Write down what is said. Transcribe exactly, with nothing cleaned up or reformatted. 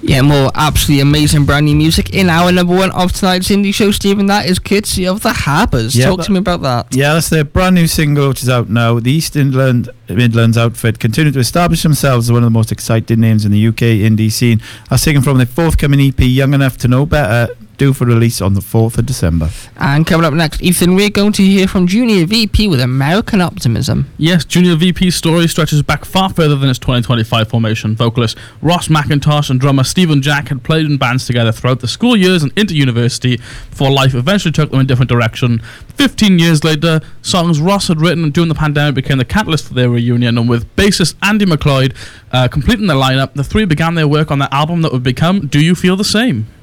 Yeah, more absolutely amazing brand new music in our number one of tonight's indie show, Stephen. That is courtesy of the Harbours. Yeah, Talk that, to me about that. Yeah, that's their brand new single, which is out now. The East Midland, Midlands outfit continue to establish themselves as one of the most exciting names in the U K indie scene. That's taken from their forthcoming E P, Young Enough to Know Better, due for release on the fourth of December. And coming up next, Ethan, we're going to hear from Junior V P with American Optimism. Yes, Junior V P's story stretches back far further than its twenty twenty-five formation. Vocalist Ross McIntosh and drummer Stephen Jack had played in bands together throughout the school years and into university before life eventually took them in a different direction. Fifteen years later, songs Ross had written during the pandemic became the catalyst for their reunion, and with bassist Andy McLeod uh, completing the lineup, the three began their work on their album that would become Do You Feel the Same?